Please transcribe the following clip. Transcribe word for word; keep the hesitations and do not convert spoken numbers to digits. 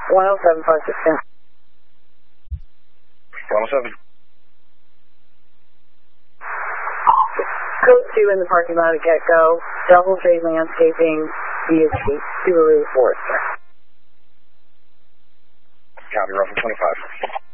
one oh seven five six ten. one oh seven. Code two in the parking lot at get-go. Double Trade Landscaping, B H P, Subaru Forester. Copy, roughly twenty-five.